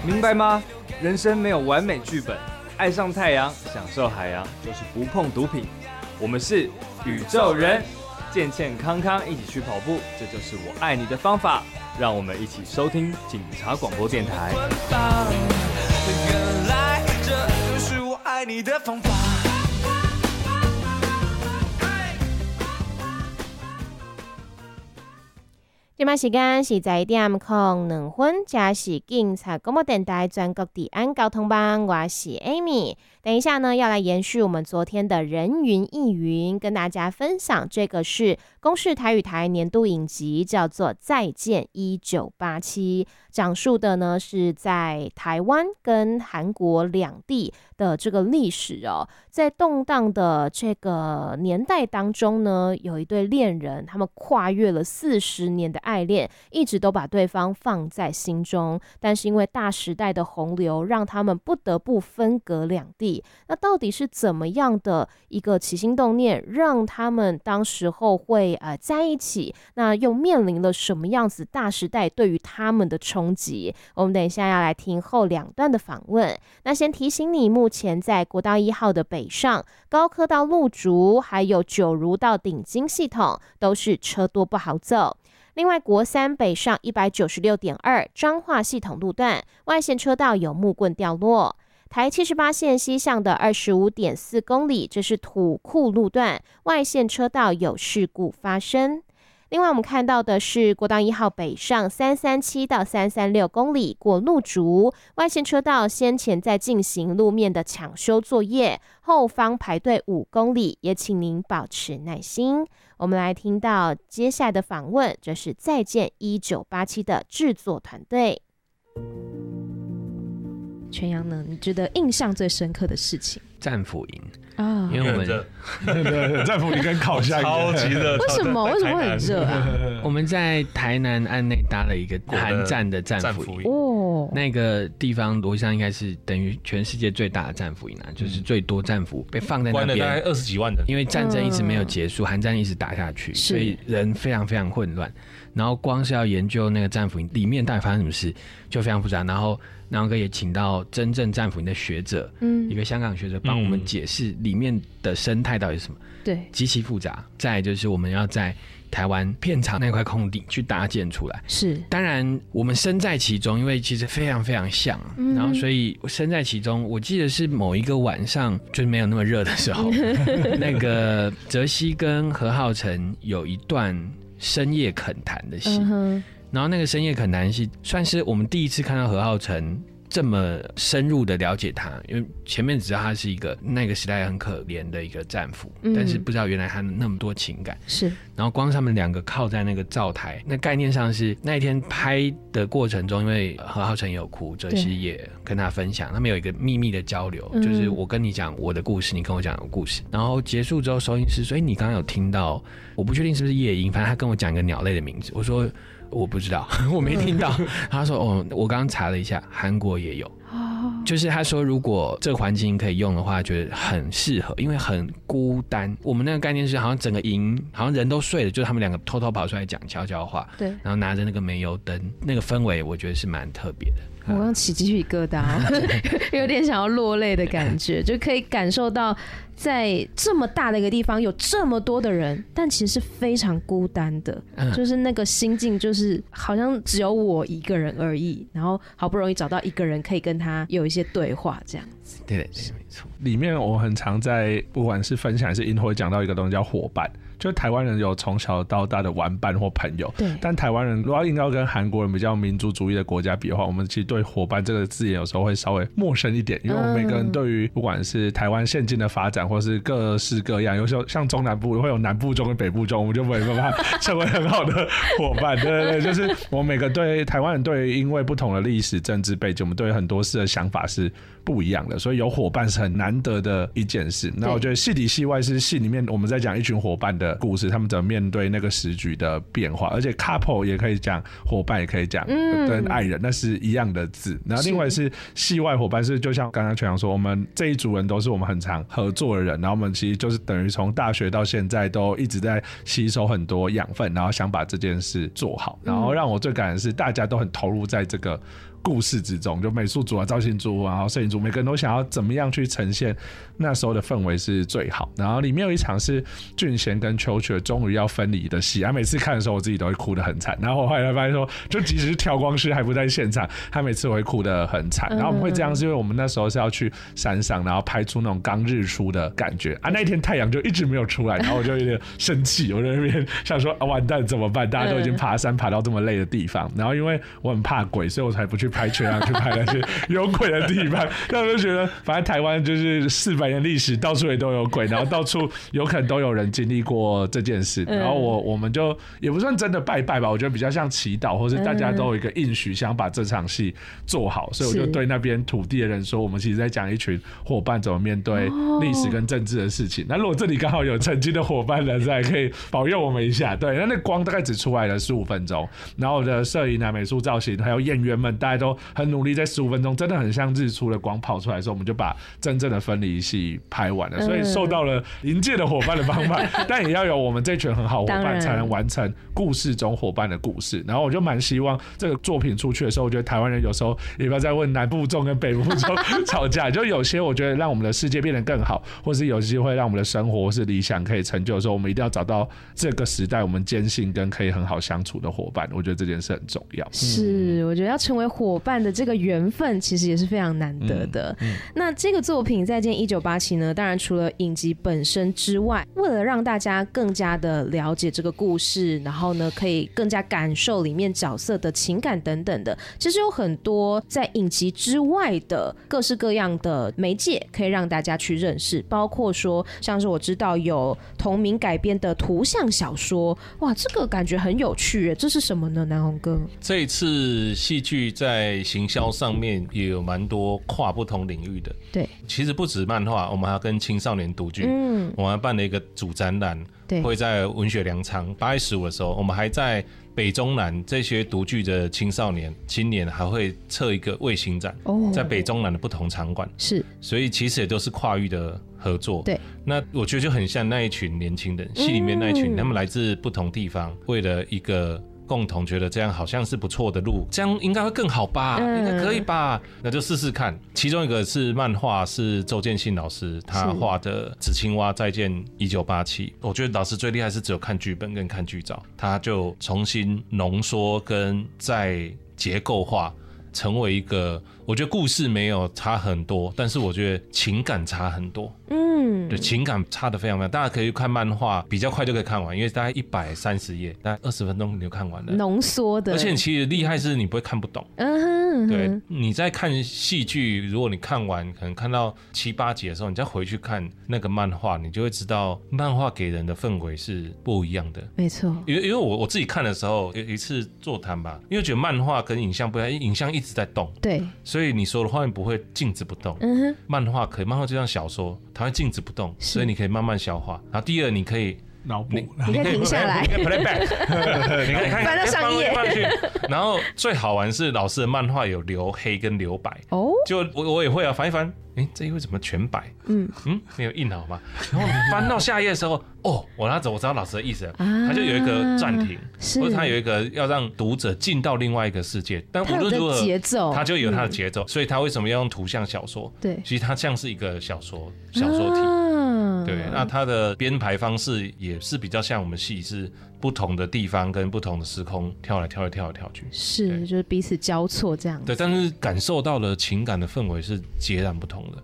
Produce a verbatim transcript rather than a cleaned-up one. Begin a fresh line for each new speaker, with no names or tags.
明白吗？人生没有完美剧本，爱上太阳，享受海洋，就是不碰毒品。我们是宇宙人，健健康康一起去跑步，这就是我爱你的方法。让我们一起收听警察广播电台。
原来这就是我爱你的方法。
这摆时间是十一点零两分，这是警察广播电台全国治安交通网，我是 Amy。等一下呢，要来延续我们昨天的人云亦云，跟大家分享这个是公视台语台年度影集，叫做《再见一九八七》，讲述的呢是在台湾跟韩国两地的这个历史哦。在动荡的这个年代当中呢，有一对恋人，他们跨越了四十年的爱恋，一直都把对方放在心中，但是因为大时代的洪流，让他们不得不分隔两地。那到底是怎么样的一个起心动念，让他们当时候会呃在一起？那又面临了什么样子大时代对于他们的冲击？我们等一下要来听后两段的访问。那先提醒你，目前在国道一号的北上、高科到路竹，还有九如到顶金系统，都是车多不好走。另外，国三北上 一百九十六点二 彰化系统路段外线车道有木棍掉落。台七十八线西向的 二十五点四公里，这是土库路段外线车道有事故发生。另外我们看到的是国道一号北上三三七到三三六公里过路竹，外线车道先前在进行路面的抢修作业，后方排队五公里，也请您保持耐心。我们来听到接下来的访问，这是再见一九八七的制作团队。全阳呢？你觉得印象最深刻的事情？
战俘营
啊，
因为我们
对战俘营跟烤箱
超级热，
为什么？为什么会很热啊？
我们在台南岸内搭了一个韩战的战俘营哦，那个地方逻辑上应该是等于全世界最大的战俘营啊，就是最多战俘被放在那边，
关了大概二十几万人，
因为战争一直没有结束，韩战一直打下去，所以人非常非常混乱。然后光是要研究那个战俘营里面到底发生什么事，就非常复杂。然后南王哥也请到真正战俘营的学者，嗯，一个香港学者帮我们解释里面的生态到底是什么，对，极其复杂。再来就是我们要在台湾片场那块空地去搭建出来，是，当然我们身在其中，因为其实非常非常像，嗯、然后所以我身在其中。我记得是某一个晚上，就是没有那么热的时候，那个泽熙跟何浩晨有一段深夜恳谈的戏，嗯、然后那个深夜恳谈戏算是我们第一次看到何浩晨这么深入的了解他，因为前面只知道他是一个那个时代很可怜的一个战俘，嗯、但是不知道原来他那么多情感。是，然后光是他们两个靠在那个灶台，那概念上是那一天拍的过程中，因为何浩晨也有哭，哲熙也跟他分享，他们有一个秘密的交流，嗯、就是我跟你讲我的故事，你跟我讲我的故事。然后结束之后，收音师说：“哎，你刚刚有听到？我不确定是不是夜莺，反正他跟我讲一个鸟类的名字。”我说。我不知道，我没听到。他说：“哦，我刚刚查了一下，韩国也有。”就是他说，如果这个环境可以用的话，觉得很适合，因为很孤单。我们那个概念是，好像整个营好像人都睡了，就是他们两个偷偷跑出来讲悄悄话，对，然后拿着那个煤油灯，那个氛围我觉得是蛮特别的。
我刚起鸡皮疙瘩，有点想要落泪的感觉，就可以感受到在这么大的一个地方有这么多的人，但其实是非常孤单的，嗯、就是那个心境，就是好像只有我一个人而已，然后好不容易找到一个人可以跟他有一些对话，这样子。
对对对，没错。
里面我很常在不管是分享还是音会讲到一个东西叫伙伴。就台湾人有从小到大的玩伴或朋友，对。但台湾人如果硬要跟韩国人比较民族主义的国家比的话，我们其实对伙伴这个字眼有时候会稍微陌生一点，因为我们每个人对于不管是台湾现今的发展，或是各式各样，有时候像中南部会有南部中跟北部中，我们就没办法成为很好的伙伴。对对对，就是我们每个对台湾人对于因为不同的历史政治背景，我们对很多事的想法是不一样的，所以有伙伴是很难得的一件事。那我觉得戏里戏外是戏里面我们在讲一群伙伴的故事，他们怎么面对那个时局的变化，而且 couple 也可以讲，伙伴也可以讲，嗯、跟爱人那是一样的字。然后另外是戏外伙伴，是就像刚刚全阳说，我们这一组人都是我们很常合作的人，然后我们其实就是等于从大学到现在都一直在吸收很多养分，然后想把这件事做好。然后让我最感人的是大家都很投入在这个故事之中，就美术组啊、造型组啊，然后摄影组，每个人都想要怎么样去呈现那时候的氛围是最好。然后里面有一场是俊贤跟秋雪终于要分离的戏啊，每次看的时候我自己都会哭得很惨。然后我后来发现说，就即使是调光师还不在现场，他每次会哭得很惨。然后我们会这样是因为我们那时候是要去山上，然后拍出那种刚日出的感觉啊，那一天太阳就一直没有出来，然后我就有点生气，我在那边想说啊，完蛋怎么办？大家都已经爬山爬到这么累的地方，然后因为我很怕鬼，所以我才不去拍全阳，去拍那些有鬼的地方。那我就觉得，反正台湾就是四百年历史，到处也都有鬼，然后到处有可能都有人经历过这件事。然后我我们就也不算真的拜拜吧，我觉得比较像祈祷，或是大家都有一个应许，想把这场戏做好。所以我就对那边土地的人说，我们其实在讲一群伙伴怎么面对历史跟政治的事情。那如果这里刚好有曾经的伙伴人在，可以保佑我们一下。对，那那光大概只出来了十五分钟，然后我的摄影啊、美术造型还有演员们，大家都很努力，在十五分钟真的很像日出的光跑出来的时候，我们就把真正的分离戏拍完了。所以受到了临界的伙伴的帮忙，但也要有我们这群很好伙伴才能完成故事中伙伴的故事。然后我就蛮希望这个作品出去的时候，我觉得台湾人有时候也不要再问南部众跟北部众吵架，就有些我觉得让我们的世界变得更好，或是有机会让我们的生活或是理想可以成就的时候，我们一定要找到这个时代我们坚信跟可以很好相处的伙伴。我觉得这件事很重要。
是，我觉得要成为伙伴的这个缘分其实也是非常难得的。嗯嗯、那这个作品《再见一九八七》呢，当然除了影集本身之外，为了让大家更加的了解这个故事，然后呢可以更加感受里面角色的情感等等的，其实有很多在影集之外的各式各样的媒介可以让大家去认识，包括说像是我知道有同名改编的图像小说，哇，这个感觉很有趣耶，这是什么呢？南宏哥，
这一次戏剧在行销上面也有蛮多跨不同领域的。
对，
其实不止漫画，我们还要跟青少年读剧，嗯，我们还办了一个主展览，会在文学粮仓八月十五的时候，我们还在北中南这些读剧的青少年青年还会测一个卫星展，哦，在北中南的不同场馆，是，所以其实也都是跨域的合作。对，那我觉得就很像那一群年轻人，戏里面那一群，嗯，他们来自不同地方，为了一个共同觉得这样好像是不错的路，这样应该会更好吧，嗯，应该可以吧，那就试试看。其中一个是漫画，是周建信老师他画的《纸青蛙再见一九八七》，我觉得老师最厉害是只有看剧本跟看剧照，他就重新浓缩跟再结构化，成为一个我觉得故事没有差很多，但是我觉得情感差很多。嗯，对，情感差得非常非常，大家可以看漫画，比较快就可以看完，因为大概一百三十页，大概二十分钟你就看完了，浓缩的。而且其实厉害是你不会看不懂。嗯哼，对，你在看戏剧，如果你看完可能看到七八集的时候，你再回去看那个漫画，你就会知道漫画给人的氛围是不一样的。没错，因为因为我我自己看的时候，有一次座谈吧，因为觉得漫画跟影像不一样，影像一直在动，对，所以你说的画面不会静止不动。嗯哼，漫画可以，漫画就像小说，它会静止不动，所以你可以慢慢消化。然后第二，你可以脑补，你可以停下来，你可以 play back， 你可以看翻到上页，然后最好玩是老师的漫画有留黑跟留白哦，就我我也会啊，翻一翻，哎、欸，这一位怎么全白？嗯嗯，没有印好吗？然后翻到下页的时候，哦，我拿走，我知道老师的意思了，他就有一个暂停，或者他有一个要让读者进到另外一个世界，但无论如何，节奏，他就有他的节奏，所以他为什么要用图像小说？对，其实它像是一个小说，小说体。对，那它的编排方式也是比较像我们戏，是不同的地方跟不同的时空跳来跳来跳来跳去，是就是彼此交错这样子。对，但是感受到的情感的氛围是截然不同的。